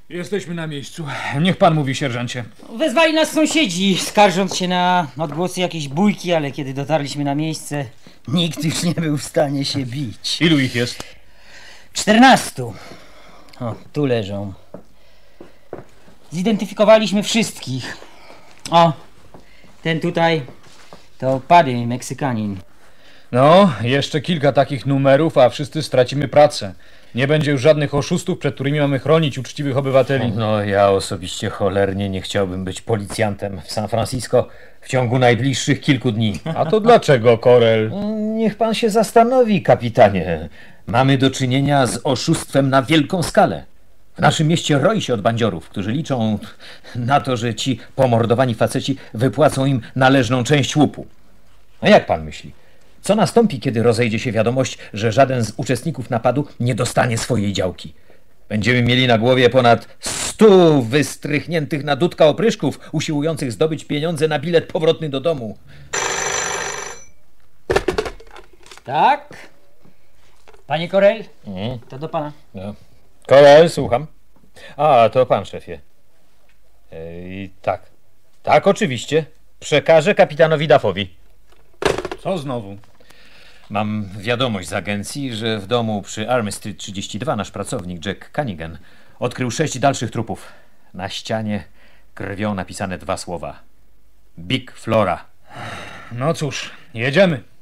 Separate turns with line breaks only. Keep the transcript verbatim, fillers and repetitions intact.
Jesteśmy na miejscu. Niech pan mówi, sierżancie.
Wezwali nas sąsiedzi, skarżąc się na odgłosy jakiejś bójki, ale kiedy dotarliśmy na miejsce, nikt już nie był w stanie się bić.
Ilu ich jest?
Czternastu. O, tu leżą. Zidentyfikowaliśmy wszystkich. O, ten tutaj to Paddy, Meksykanin.
No, jeszcze kilka takich numerów, a wszyscy stracimy pracę. Nie będzie już żadnych oszustów, przed którymi mamy chronić uczciwych obywateli.
No, ja osobiście cholernie nie chciałbym być policjantem w San Francisco w ciągu najbliższych kilku dni.
A to dlaczego, Korel?
Niech pan się zastanowi, kapitanie. Mamy do czynienia z oszustwem na wielką skalę. W naszym mieście roi się od bandziorów, którzy liczą na to, że ci pomordowani faceci wypłacą im należną część łupu. A jak pan myśli? Co nastąpi, kiedy rozejdzie się wiadomość, że żaden z uczestników napadu nie dostanie swojej działki? Będziemy mieli na głowie ponad stu wystrychniętych na dudka opryszków, usiłujących zdobyć pieniądze na bilet powrotny do domu.
Tak? Panie Korel?
Mhm.
To do pana.
No. Korel, słucham. A, to pan, szefie. Ej, tak. Tak, oczywiście. Przekażę kapitanowi Duffowi.
Co znowu?
Mam wiadomość z agencji, że w domu przy Army Street trzydzieści dwa nasz pracownik Jack Cunningham odkrył sześć dalszych trupów. Na ścianie krwią napisane dwa słowa. Big Flora.
No cóż, jedziemy.